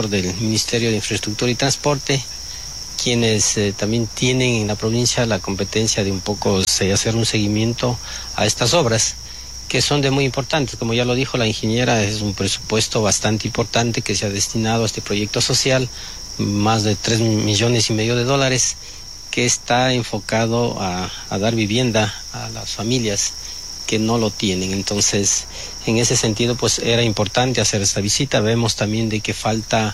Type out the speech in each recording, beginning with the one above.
del Ministerio de Infraestructura y Transporte, quienes también tienen en la provincia la competencia de un poco hacer un seguimiento a estas obras, que son de muy importantes. Como ya lo dijo la ingeniera, es un presupuesto bastante importante que se ha destinado a este proyecto social, más de 3,5 millones de dólares, que está enfocado a dar vivienda a las familias que no lo tienen. Entonces, en ese sentido, pues era importante hacer esta visita. Vemos también de que falta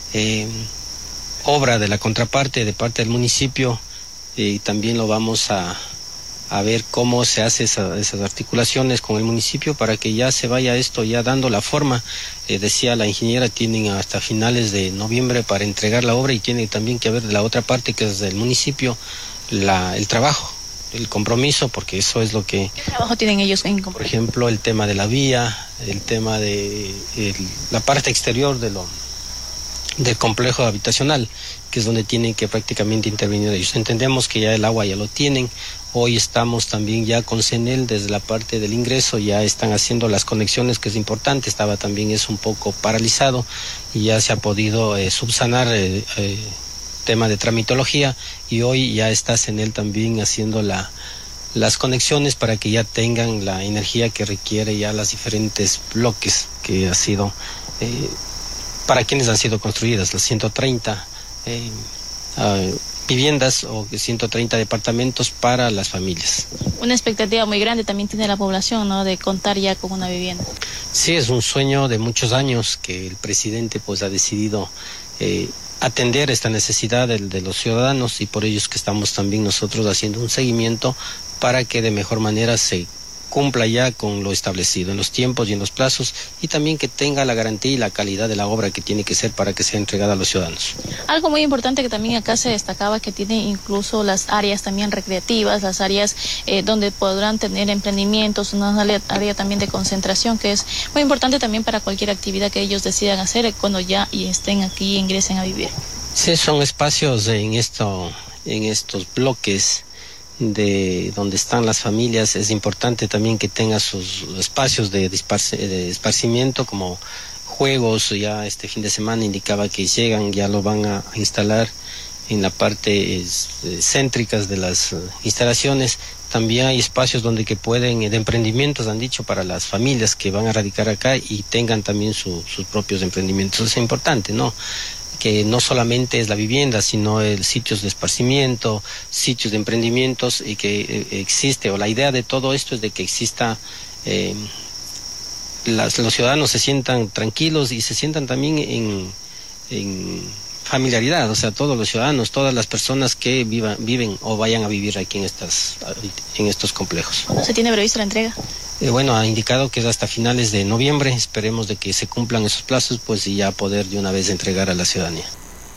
obra de la contraparte, de parte del municipio, y también lo vamos a ver cómo se hace esas articulaciones con el municipio para que ya se vaya esto ya dando la forma. Decía la ingeniera, tienen hasta finales de noviembre para entregar la obra, y tiene también que haber de la otra parte, que es del municipio, el trabajo, el compromiso, porque eso es lo que... ¿Qué trabajo tienen ellos en Por ejemplo, el tema de la vía, el tema de la parte exterior del complejo habitacional, que es donde tienen que prácticamente intervenir ellos. Entendemos que ya el agua ya lo tienen. Hoy estamos también ya con CENEL desde la parte del ingreso, ya están haciendo las conexiones, que es importante. Estaba también es un poco paralizado y ya se ha podido subsanar el tema de tramitología, y hoy ya está CENEL también haciendo las conexiones para que ya tengan la energía que requiere ya las diferentes bloques que ha sido para quienes han sido construidas, las 130 viviendas o 130 departamentos para las familias. Una expectativa muy grande también tiene la población, ¿no?, de contar ya con una vivienda. Sí, es un sueño de muchos años que el presidente pues ha decidido atender esta necesidad de los ciudadanos, y por ello es que estamos también nosotros haciendo un seguimiento para que de mejor manera se cumpla ya con lo establecido en los tiempos y en los plazos, y también que tenga la garantía y la calidad de la obra que tiene que ser para que sea entregada a los ciudadanos. Algo muy importante que también acá se destacaba, que tiene incluso las áreas también recreativas, las áreas donde podrán tener emprendimientos, una área también de concentración, que es muy importante también para cualquier actividad que ellos decidan hacer cuando ya y estén aquí e ingresen a vivir. Sí, son espacios en estos bloques de donde están las familias. Es importante también que tenga sus espacios de esparcimiento, como juegos. Ya este fin de semana indicaba que llegan, ya lo van a instalar en la parte céntricas de las instalaciones. También hay espacios donde que pueden, de emprendimientos, han dicho, para las familias que van a radicar acá y tengan también sus propios emprendimientos. Es importante, ¿no?, que no solamente es la vivienda, sino sitios de esparcimiento, sitios de emprendimientos, y que existe, o la idea de todo esto es de que exista, los ciudadanos se sientan tranquilos y se sientan también en familiaridad, o sea, todos los ciudadanos, todas las personas que viven o vayan a vivir aquí en estos complejos. ¿Cuándo se tiene previsto la entrega? Bueno, ha indicado que es hasta finales de noviembre. Esperemos de que se cumplan esos plazos, pues, y ya poder de una vez entregar a la ciudadanía.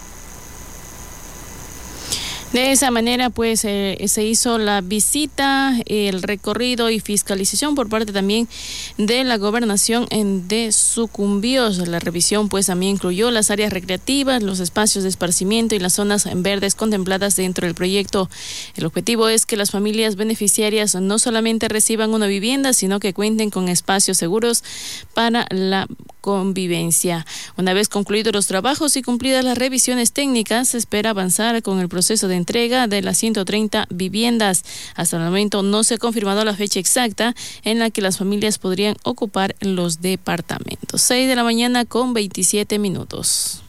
De esa manera, pues, se hizo la visita, el recorrido y fiscalización por parte también de la gobernación de Sucumbíos. La revisión, pues, también incluyó las áreas recreativas, los espacios de esparcimiento y las zonas verdes contempladas dentro del proyecto. El objetivo es que las familias beneficiarias no solamente reciban una vivienda, sino que cuenten con espacios seguros para la convivencia. Una vez concluidos los trabajos y cumplidas las revisiones técnicas, se espera avanzar con el proceso de entrega de las 130 viviendas. Hasta el momento no se ha confirmado la fecha exacta en la que las familias podrían ocupar los departamentos. 6 de la mañana con 27 minutos.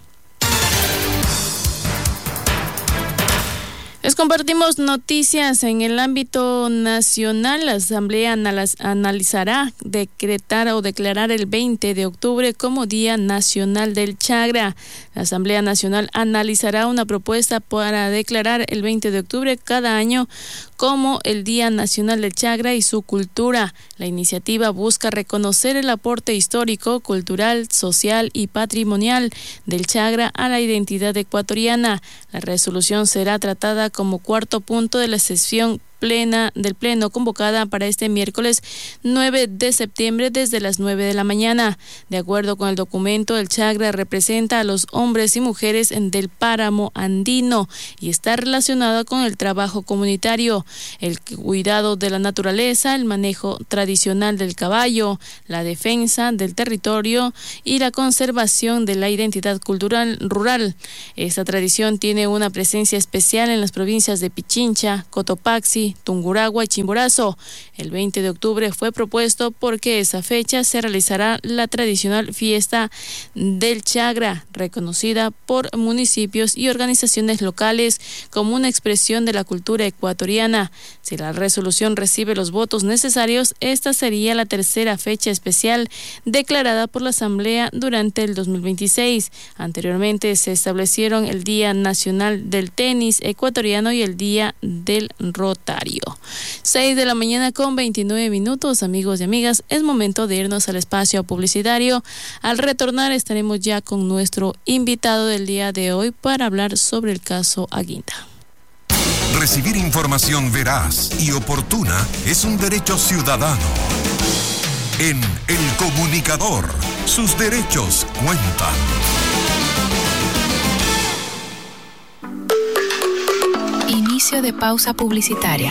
Les compartimos noticias en el ámbito nacional. La Asamblea analizará decretar o declarar el 20 de octubre como Día Nacional del Chagra. La Asamblea Nacional analizará una propuesta para declarar el 20 de octubre cada año como el Día Nacional del Chagra y su cultura. La iniciativa busca reconocer el aporte histórico, cultural, social y patrimonial del Chagra a la identidad ecuatoriana. La resolución será tratada como cuarto punto de la sesión Pleno convocada para este miércoles 9 de septiembre desde las 9 de la mañana. De acuerdo con el documento, el Chagra representa a los hombres y mujeres del páramo andino y está relacionado con el trabajo comunitario, el cuidado de la naturaleza, el manejo tradicional del caballo, la defensa del territorio y la conservación de la identidad cultural rural. Esta tradición tiene una presencia especial en las provincias de Pichincha, Cotopaxi, Tungurahua y Chimborazo. El 20 de octubre fue propuesto porque esa fecha se realizará la tradicional fiesta del Chagra, reconocida por municipios y organizaciones locales como una expresión de la cultura ecuatoriana. Si la resolución recibe los votos necesarios, esta sería la tercera fecha especial declarada por la Asamblea durante el 2026. Anteriormente se establecieron el Día Nacional del Tenis Ecuatoriano y el Día del Rotario. 6 de la mañana con 29 minutos, amigos y amigas, es momento de irnos al espacio publicitario. Al retornar estaremos ya con nuestro invitado del día de hoy para hablar sobre el caso Aguinda. Recibir información veraz y oportuna es un derecho ciudadano. En El Comunicador, sus derechos cuentan. Inicio de pausa publicitaria.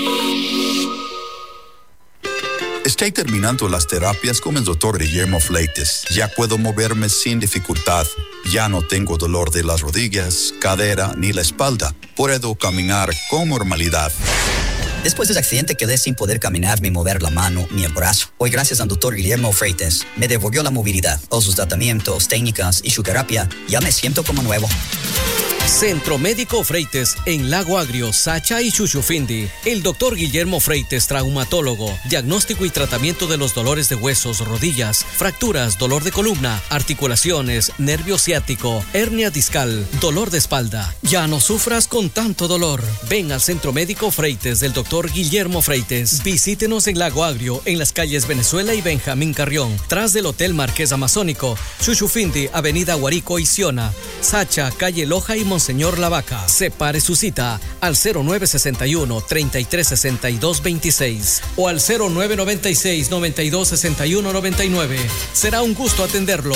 Estoy terminando las terapias con el Dr. Guillermo Fleites. Ya puedo moverme sin dificultad. Ya no tengo dolor de las rodillas, cadera ni la espalda. Puedo caminar con normalidad. Después del accidente quedé sin poder caminar ni mover la mano ni el brazo. Hoy, gracias al Dr. Guillermo Freites, me devolvió la movilidad. Con sus tratamientos, técnicas y su terapia, ya me siento como nuevo. Centro Médico Freites en Lago Agrio, Sacha y Chuchufindi. El doctor Guillermo Freites, traumatólogo, diagnóstico y tratamiento de los dolores de huesos, rodillas, fracturas, dolor de columna, articulaciones, nervio ciático, hernia discal, dolor de espalda. Ya no sufras con tanto dolor. Ven al Centro Médico Freites del doctor Guillermo Freites. Visítenos en Lago Agrio, en las calles Venezuela y Benjamín Carrión, tras del Hotel Marqués Amazónico, Chuchufindi, Avenida Guarico y Siona, Sacha, calle Loja y Monseñor Lavaca. Separe su cita al 0961-336226 o al 0996-926199. Será un gusto atenderlo.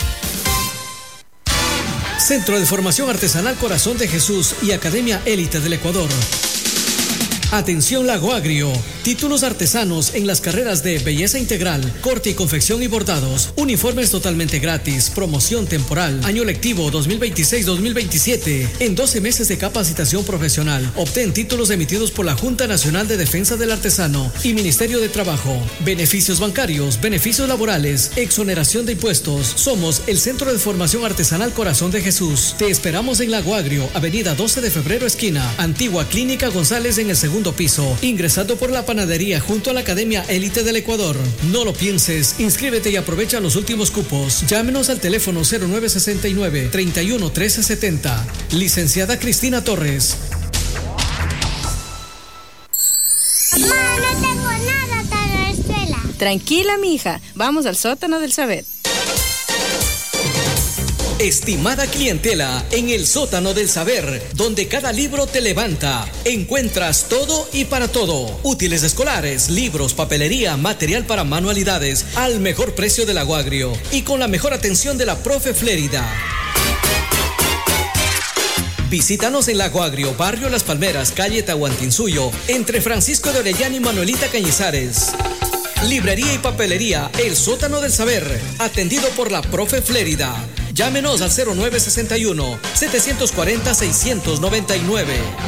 Centro de Formación Artesanal Corazón de Jesús y Academia Élite del Ecuador. Atención Lago Agrio, títulos artesanos en las carreras de belleza integral, corte y confección y bordados, uniformes totalmente gratis, promoción temporal, año lectivo 2026-2027, en 12 meses de capacitación profesional. Obtén títulos emitidos por la Junta Nacional de Defensa del Artesano y Ministerio de Trabajo, beneficios bancarios, beneficios laborales, exoneración de impuestos. Somos el Centro de Formación Artesanal Corazón de Jesús. Te esperamos en Lago Agrio, Avenida 12 de Febrero, esquina, Antigua Clínica González en el segundo piso, ingresando por la panadería junto a la Academia Élite del Ecuador. No lo pienses, inscríbete y aprovecha los últimos cupos. Llámenos al teléfono 0969-311370. Licenciada Cristina Torres. No tengo nada para la escuela. Tranquila, mija, vamos al sótano del saber. Estimada clientela, en el Sótano del Saber, donde cada libro te levanta, encuentras todo y para todo. Útiles escolares, libros, papelería, material para manualidades, al mejor precio del Lago Agrio y con la mejor atención de la profe Flérida. Visítanos en Lago Agrio, barrio Las Palmeras, calle Tahuantinsuyo, entre Francisco de Orellana y Manuelita Cañizares. Librería y papelería, el Sótano del Saber, atendido por la profe Flérida. Llámenos al 0961-740-699.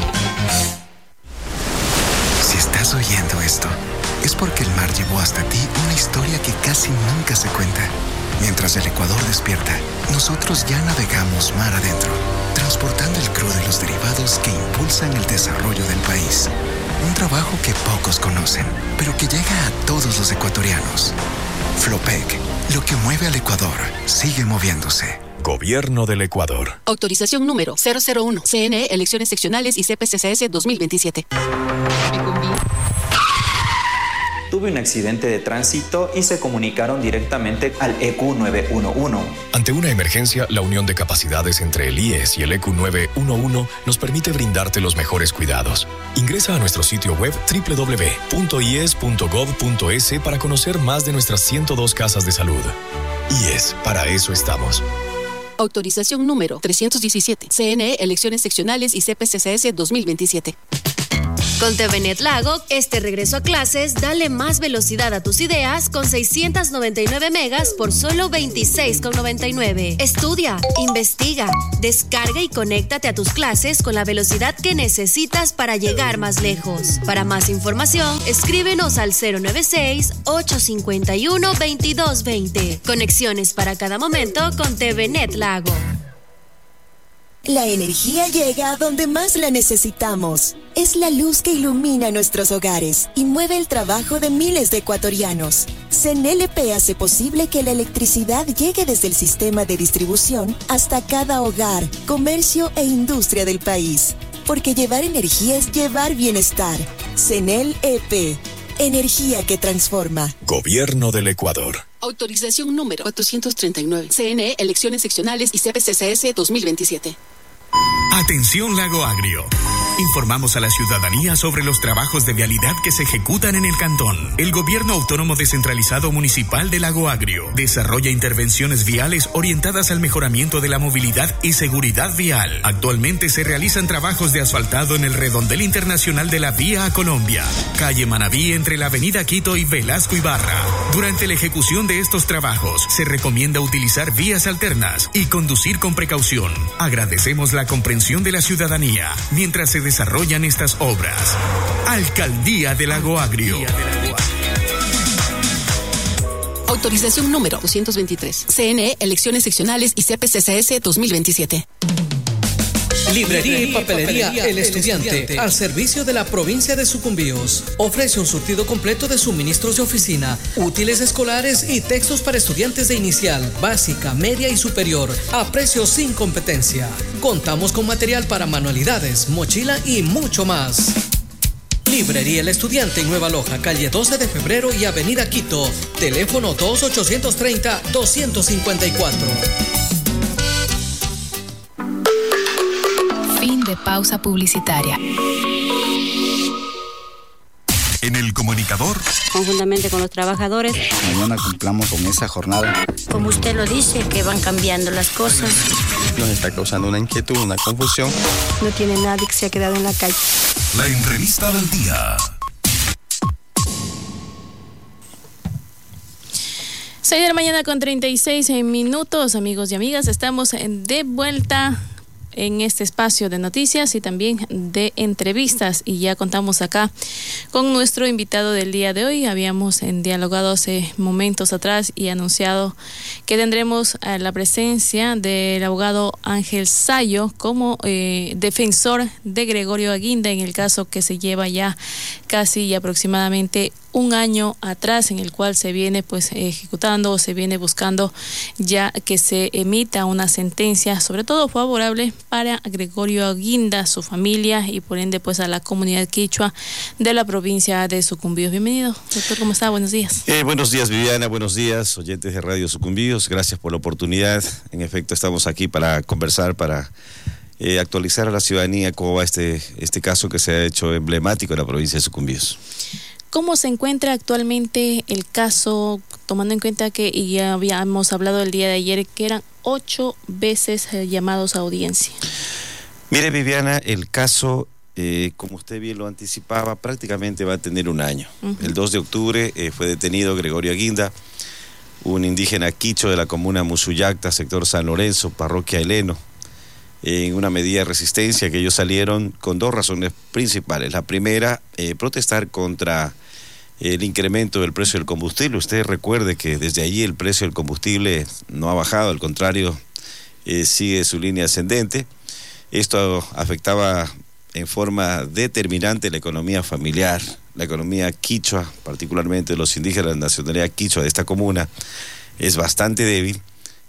Si estás oyendo esto, es porque el mar llevó hasta ti una historia que casi nunca se cuenta. Mientras el Ecuador despierta, nosotros ya navegamos mar adentro, transportando el crudo y los derivados que impulsan el desarrollo del país. Un trabajo que pocos conocen, pero que llega a todos los ecuatorianos. Flopec, lo que mueve al Ecuador, sigue moviéndose. Gobierno del Ecuador. Autorización número 001. CNE, elecciones seccionales y CPCCS 2027. tuve un accidente de tránsito y se comunicaron directamente al EQ 911. Ante una emergencia, la unión de capacidades entre el IES y el EQ 911 nos permite brindarte los mejores cuidados. Ingresa a nuestro sitio web www.ies.gov.es para conocer más de nuestras 102 casas de salud. IES, para eso estamos. Autorización número 317. CNE, Elecciones Seccionales y CPCCS 2027. Con TVNet Lago, este regreso a clases, dale más velocidad a tus ideas con 699 megas por solo 26,99. Estudia, investiga, descarga y conéctate a tus clases con la velocidad que necesitas para llegar más lejos. Para más información, escríbenos al 096-851-2220. Conexiones para cada momento con TVNet Lago. La energía llega donde más la necesitamos. Es la luz que ilumina nuestros hogares y mueve el trabajo de miles de ecuatorianos. CNLP hace posible que la electricidad llegue desde el sistema de distribución hasta cada hogar, comercio e industria del país. Porque llevar energía es llevar bienestar. CNLP. Energía que transforma. Gobierno del Ecuador. Autorización número 439. CNE, Elecciones Seccionales y CPCCS 2027. Atención Lago Agrio. Informamos a la ciudadanía sobre los trabajos de vialidad que se ejecutan en el cantón. El Gobierno Autónomo Descentralizado Municipal de Lago Agrio desarrolla intervenciones viales orientadas al mejoramiento de la movilidad y seguridad vial. Actualmente se realizan trabajos de asfaltado en el redondel internacional de la Vía a Colombia, calle Manabí entre la avenida Quito y Velasco Ibarra. Durante la ejecución de estos trabajos se recomienda utilizar vías alternas y conducir con precaución. Agradecemos la comprensión de la ciudadanía mientras se desarrollan estas obras. Alcaldía de Lago Agrio. Autorización número 223. CNE, Elecciones Seccionales y CPCCS 2027. Librería y papelería El Estudiante, al servicio de la provincia de Sucumbíos. Ofrece un surtido completo de suministros de oficina, útiles escolares y textos para estudiantes de inicial, básica, media y superior, a precios sin competencia. Contamos con material para manualidades, mochila y mucho más. Librería El Estudiante en Nueva Loja, calle 12 de febrero y avenida Quito. Teléfono 2830-254. Fin de pausa publicitaria. En El Comunicador. Conjuntamente con los trabajadores. Mañana cumplamos con esa jornada. Como usted lo dice, que van cambiando las cosas. Nos está causando una inquietud, una confusión. No tiene nadie que se ha quedado en la calle. La entrevista del día. 6 de la mañana con 36 minutos, amigos y amigas. Estamos de vuelta en este espacio de noticias y también de entrevistas, y ya contamos acá con nuestro invitado del día de hoy. Habíamos dialogado hace momentos atrás y anunciado que tendremos la presencia del abogado Ángel Sayo como defensor de Gregorio Aguinda en el caso que se lleva ya casi aproximadamente un año atrás, en el cual se viene pues ejecutando o se viene buscando ya que se emita una sentencia, sobre todo favorable para Gregorio Aguinda, su familia y por ende pues a la comunidad quichua de la provincia de Sucumbíos. Bienvenido, doctor, ¿cómo está? Buenos días. Buenos días, Viviana, buenos días, oyentes de Radio Sucumbíos, gracias por la oportunidad. En efecto, estamos aquí para conversar, para actualizar a la ciudadanía cómo va este caso que se ha hecho emblemático en la provincia de Sucumbíos. ¿Cómo se encuentra actualmente el caso, tomando en cuenta que ya habíamos hablado el día de ayer que eran 8 veces llamados a audiencia? Mire, Viviana, el caso, como usted bien lo anticipaba, prácticamente va a tener un año. El 2 de octubre fue detenido Gregorio Aguinda, un indígena quicho de la comuna Musuyacta, sector San Lorenzo, parroquia Heleno, en una medida de resistencia que ellos salieron con 2 razones principales. La primera, protestar contra el incremento del precio del combustible. Usted recuerde que desde allí el precio del combustible no ha bajado, al contrario, sigue su línea ascendente. Esto afectaba en forma determinante la economía familiar, la economía quichua, particularmente de los indígenas de la nacionalidad quichua de esta comuna, es bastante débil.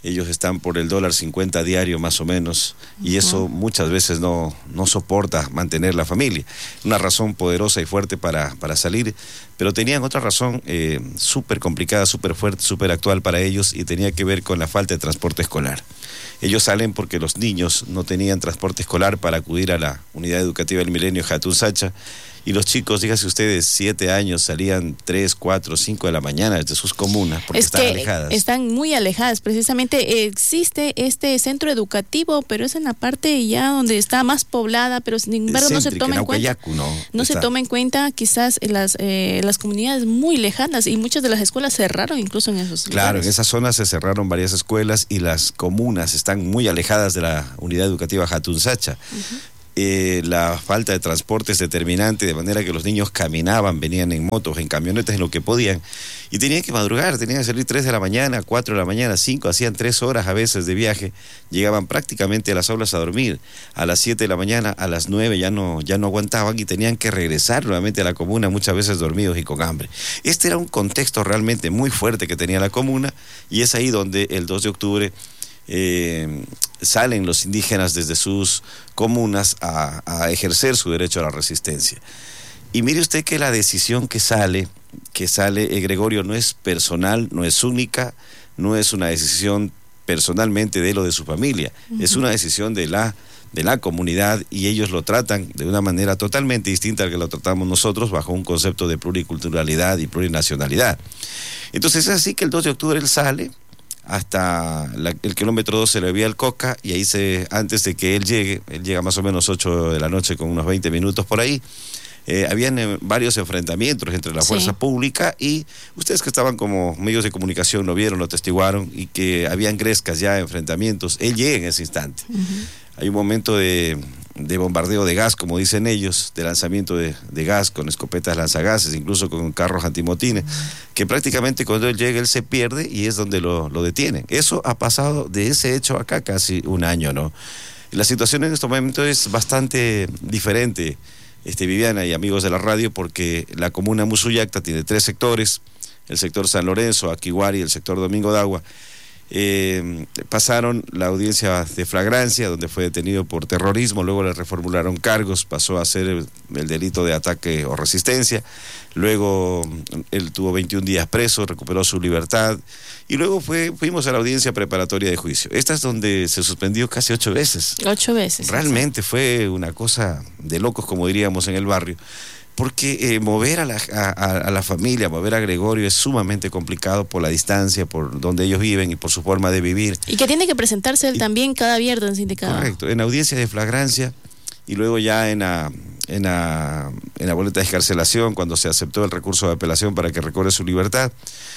ellos están por el $1.50 diario más o menos, y eso muchas veces no soporta mantener la familia. Una razón poderosa y fuerte para salir, pero tenían otra razón súper complicada, súper fuerte, súper actual para ellos, y tenía que ver con la falta de transporte escolar. Ellos salen porque los niños no tenían transporte escolar para acudir a la unidad educativa del Milenio Hatun Sacha, y los chicos, dígase ustedes, 7 años, salían 3, 4, 5 de la mañana desde sus comunas porque están alejadas. Están muy alejadas. Precisamente existe este centro educativo, pero es en la parte ya donde está más poblada, pero sin embargo no se toma en cuenta. No se toma en cuenta quizás las comunidades muy lejanas, y muchas de las escuelas cerraron incluso en esos lugares. Claro, en esas zonas se cerraron varias escuelas y las comunas están muy alejadas de la unidad educativa Hatun Sacha. La falta de transporte es determinante, de manera que los niños caminaban, venían en motos, en camionetas, en lo que podían, y tenían que madrugar, tenían que salir 3 de la mañana, 4 de la mañana, 5, hacían 3 horas a veces de viaje, llegaban prácticamente a las aulas a dormir, a las 7 de la mañana, a las 9 ya no aguantaban y tenían que regresar nuevamente a la comuna, muchas veces dormidos y con hambre. Este era un contexto realmente muy fuerte que tenía la comuna, y es ahí donde el 2 de octubre salen los indígenas desde sus comunas a ejercer su derecho a la resistencia. Y mire usted que la decisión que sale Gregorio, no es personal, no es única, no es una decisión personalmente de él o de su familia, es una decisión de la comunidad, y ellos lo tratan de una manera totalmente distinta al que lo tratamos nosotros, bajo un concepto de pluriculturalidad y plurinacionalidad. Entonces es así que el 2 de octubre él sale hasta el kilómetro 12 le vía el Coca, y ahí antes de que él llega más o menos 8 de la noche con unos 20 minutos por ahí. Habían varios enfrentamientos entre la fuerza pública, y ustedes que estaban como medios de comunicación lo vieron, lo atestiguaron, y que habían grescas ya, enfrentamientos. Él llega en ese instante. Hay un momento de bombardeo de gas, como dicen ellos, de lanzamiento de gas con escopetas lanzagases, incluso con carros antimotines, que prácticamente cuando él llega él se pierde, y es donde lo detienen. Eso ha pasado de ese hecho acá casi un año, ¿no? La situación en este momento es bastante diferente, Viviana y amigos de la radio, porque la comuna Musuyacta tiene 3 sectores: el sector San Lorenzo, Aquihuari y el sector Domingo de Agua. Pasaron la audiencia de flagrancia, donde fue detenido por terrorismo, luego le reformularon cargos, pasó a ser el delito de ataque o resistencia, luego él tuvo 21 días preso, recuperó su libertad, y luego fuimos a la audiencia preparatoria de juicio. Esta es donde se suspendió casi 8 veces. 8 veces. Realmente fue una cosa de locos, como diríamos en el barrio. Porque mover a la familia, mover a Gregorio es sumamente complicado por la distancia, por donde ellos viven y por su forma de vivir. Y que tiene que presentarse él también cada viernes indicado. Correcto, en audiencia de flagrancia, y luego ya en la boleta de excarcelación, cuando se aceptó el recurso de apelación para que recobre su libertad,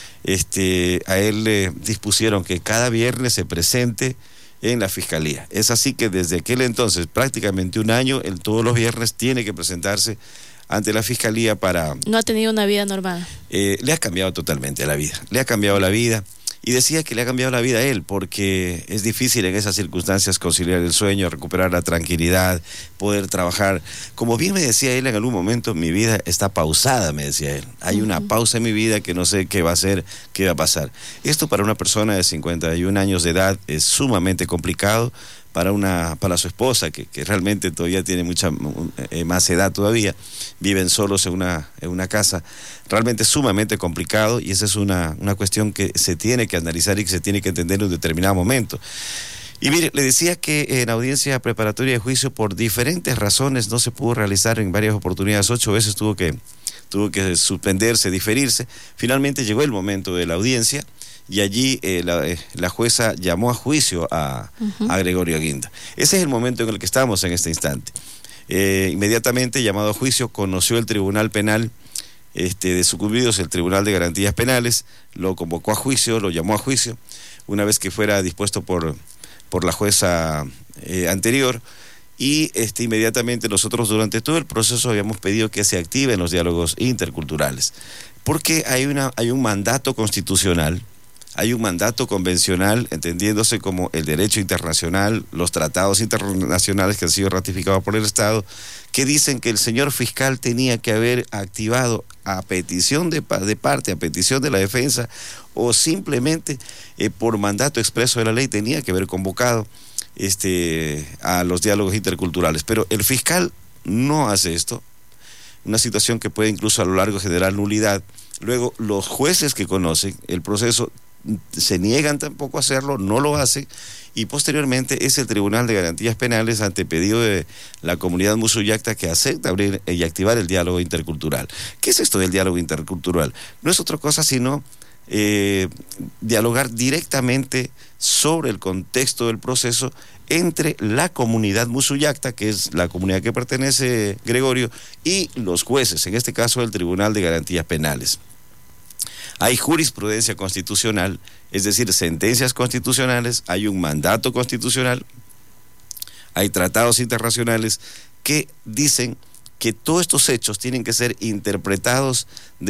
a él le dispusieron que cada viernes se presente en la fiscalía. Es así que desde aquel entonces, prácticamente un año, él todos los viernes tiene que presentarse ante la fiscalía para... No ha tenido una vida normal. Le ha cambiado totalmente la vida. Le ha cambiado la vida. Y decía que le ha cambiado la vida a él, porque es difícil en esas circunstancias conciliar el sueño, recuperar la tranquilidad, poder trabajar. Como bien me decía él en algún momento, mi vida está pausada, me decía él. Hay una pausa en mi vida que no sé qué va a ser, qué va a pasar. Esto para una persona de 51 años de edad es sumamente complicado. Para su esposa, que realmente todavía tiene mucha más edad todavía, viven solos en una casa, realmente sumamente complicado, y esa es una cuestión que se tiene que analizar y que se tiene que entender en un determinado momento. Y mire, le decía que en audiencia preparatoria de juicio, por diferentes razones, no se pudo realizar en varias oportunidades, 8 veces tuvo que suspenderse, diferirse. Finalmente llegó el momento de la audiencia, y allí la jueza llamó a juicio a Gregorio Aguinda. Ese es el momento en el que estamos en este instante. Inmediatamente llamado a juicio, conoció el Tribunal Penal de Sucumbidos, el Tribunal de Garantías Penales, lo convocó a juicio, lo llamó a juicio, una vez que fuera dispuesto por la jueza anterior, y inmediatamente nosotros durante todo el proceso habíamos pedido que se activen los diálogos interculturales, porque hay un mandato constitucional Hay un mandato convencional, entendiéndose como el derecho internacional, los tratados internacionales que han sido ratificados por el Estado, que dicen que el señor fiscal tenía que haber activado a petición de parte, a petición de la defensa, o simplemente por mandato expreso de la ley tenía que haber convocado a los diálogos interculturales. Pero el fiscal no hace esto, una situación que puede incluso a lo largo generar nulidad. Luego, los jueces que conocen el proceso se niegan tampoco a hacerlo, no lo hacen, y posteriormente es el Tribunal de Garantías Penales, ante pedido de la comunidad musuyacta, que acepta abrir y activar el diálogo intercultural. ¿Qué es esto del diálogo intercultural? No es otra cosa sino dialogar directamente sobre el contexto del proceso entre la comunidad musuyacta, que es la comunidad que pertenece Gregorio, y los jueces, en este caso el Tribunal de Garantías Penales. Hay jurisprudencia constitucional, es decir, sentencias constitucionales, hay un mandato constitucional, hay tratados internacionales que dicen que todos estos hechos tienen que ser interpretados